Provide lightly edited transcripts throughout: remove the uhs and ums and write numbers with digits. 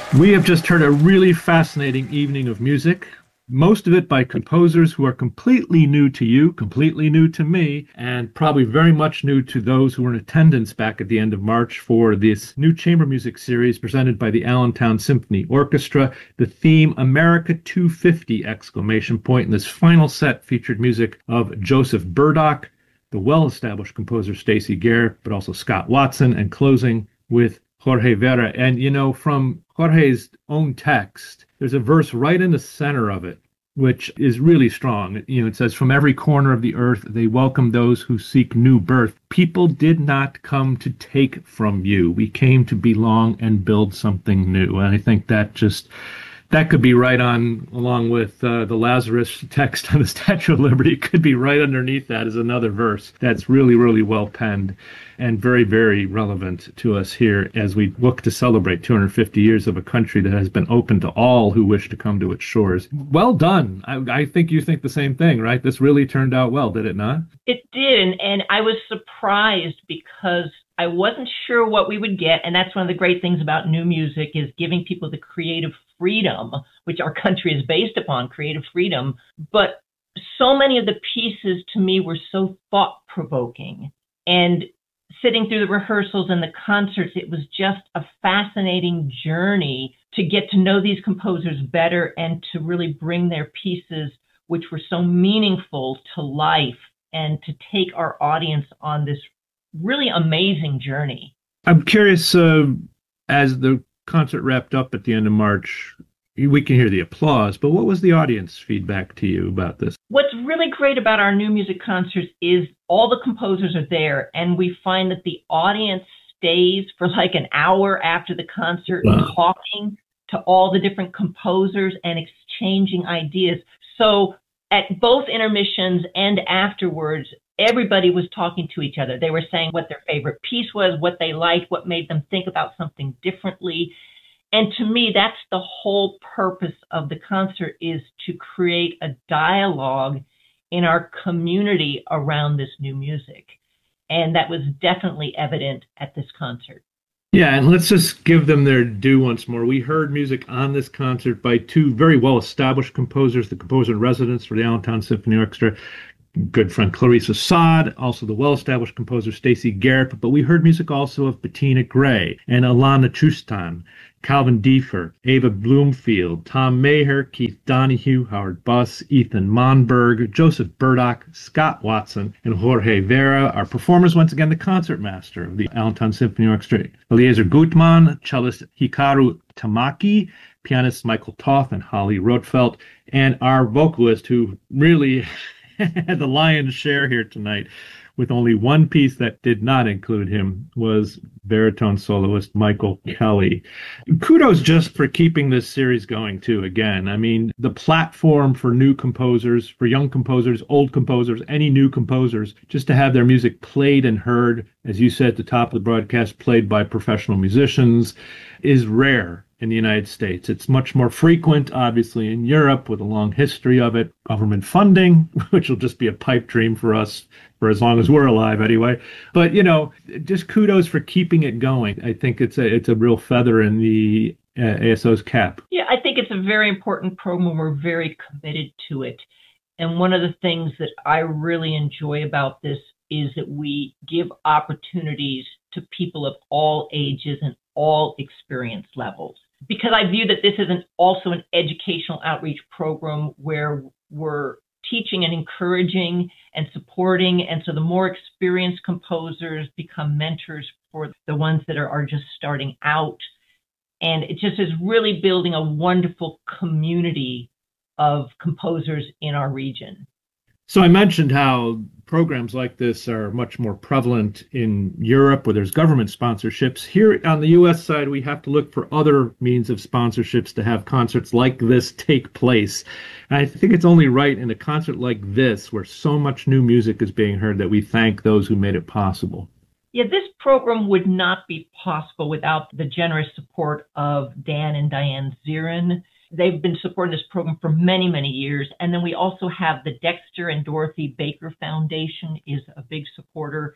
We have just heard a really fascinating evening of music, most of it by composers who are completely new to you, completely new to me, and probably very much new to those who were in attendance back at the end of March for this new chamber music series presented by the Allentown Symphony Orchestra. The theme, America 250! Exclamation point. And this final set featured music of Joseph Burdock, the well-established composer Stacey Garrett, but also Scott Watson, and closing with Jorge Vera. And, from Jorge's own text, there's a verse right in the center of it, which is really strong. It says, "From every corner of the earth, they welcome those who seek new birth. People did not come to take from you. We came to belong and build something new." And I think that could be right on, along with the Lazarus text on the Statue of Liberty, could be right underneath that as another verse that's really, really well penned and very, very relevant to us here as we look to celebrate 250 years of a country that has been open to all who wish to come to its shores. Well done. I think you think the same thing, right? This really turned out well, did it not? It did, and I was surprised because I wasn't sure what we would get, and that's one of the great things about new music is giving people the creative freedom, which our country is based upon, creative freedom. But so many of the pieces to me were so thought-provoking. And sitting through the rehearsals and the concerts, it was just a fascinating journey to get to know these composers better and to really bring their pieces, which were so meaningful, to life and to take our audience on this really amazing journey. I'm curious, as the concert wrapped up at the end of March, we can hear the applause, but what was the audience feedback to you about this? What's really great about our new music concerts is all the composers are there, and we find that the audience stays for like an hour after the concert, Wow. talking to all the different composers and exchanging ideas. So at both intermissions and afterwards, everybody was talking to each other. They were saying what their favorite piece was, what they liked, what made them think about something differently. And to me, that's the whole purpose of the concert, is to create a dialogue in our community around this new music. And that was definitely evident at this concert. Yeah, and let's just give them their due once more. We heard music on this concert by two very well-established composers, the composer in residence for the Allentown Symphony Orchestra, good friend Clarissa Saad, also the well-established composer Stacey Garrett, but we heard music also of Bettina Gray and Alana Chustan, Calvin Diefer, Ava Bloomfield, Tom Maher, Keith Donahue, Howard Buss, Ethan Monberg, Joseph Burdock, Scott Watson, and Jorge Vera. Our performers, once again, the concertmaster of the Allentown Symphony Orchestra, Eliezer Gutmann, cellist Hikaru Tamaki, pianist Michael Toth and Holly Rothfeld, and our vocalist, who really had the lion's share here tonight, with only one piece that did not include him, was baritone soloist Michael Kelly. Kudos just for keeping this series going too. Again, I mean, the platform for new composers, for young composers, old composers, any new composers, just to have their music played and heard, as you said at the top of the broadcast, played by professional musicians, is rare in the United States. It's much more frequent, obviously, in Europe with a long history of it. Government funding, which will just be a pipe dream for us for as long as we're alive anyway. But, just kudos for keeping it going. I think it's a real feather in the ASO's cap. Yeah, I think it's a very important program. We're very committed to it. And one of the things that I really enjoy about this is that we give opportunities to people of all ages and all experience levels. Because I view that this is also an educational outreach program where we're teaching and encouraging and supporting. And so the more experienced composers become mentors for the ones that are just starting out. And it just is really building a wonderful community of composers in our region. So I mentioned how programs like this are much more prevalent in Europe where there's government sponsorships. Here on the US side, we have to look for other means of sponsorships to have concerts like this take place. And I think it's only right in a concert like this, where so much new music is being heard, that we thank those who made it possible. Yeah, this program would not be possible without the generous support of Dan and Diane Zirin. They've been supporting this program for many, many years. And then we also have the Dexter and Dorothy Baker Foundation is a big supporter.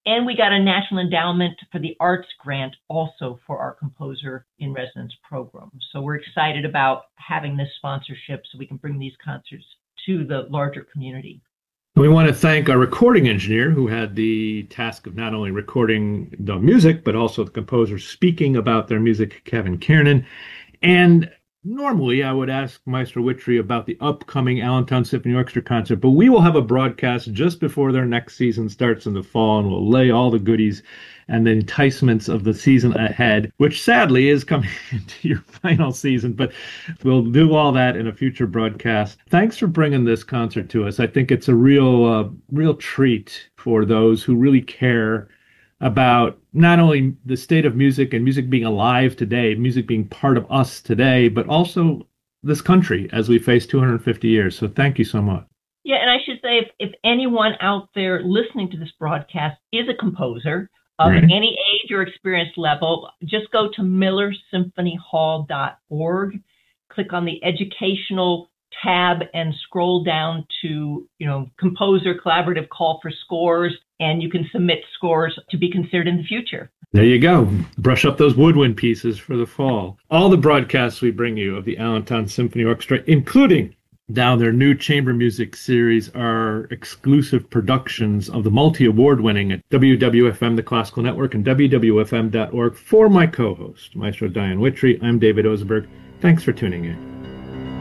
And we got a National Endowment for the Arts grant also for our Composer in Residence program. So we're excited about having this sponsorship so we can bring these concerts to the larger community. We want to thank our recording engineer who had the task of not only recording the music, but also the composers speaking about their music, Kevin Kiernan. And normally I would ask Maestro Witry about the upcoming Allentown Symphony Orchestra concert, but we will have a broadcast just before their next season starts in the fall, and we'll lay all the goodies and the enticements of the season ahead, which sadly is coming into your final season, but we'll do all that in a future broadcast. Thanks for bringing this concert to us. I think it's a real treat for those who really care about not only the state of music and music being alive today, music being part of us today, but also this country as we face 250 years. So thank you so much. Yeah, and I should say, if anyone out there listening to this broadcast is a composer of any age or experience level, just go to MillerSymphonyHall.org, click on the educational tab and scroll down to, composer collaborative call for scores, and you can submit scores to be considered in the future. There you go. Brush up those woodwind pieces for the fall. All the broadcasts we bring you of the Allentown Symphony Orchestra, including now their new chamber music series, are exclusive productions of the multi-award winning at WWFM, the Classical Network, and WWFM.org. For my co-host, Maestro Diane Witry, I'm David Osenberg. Thanks for tuning in.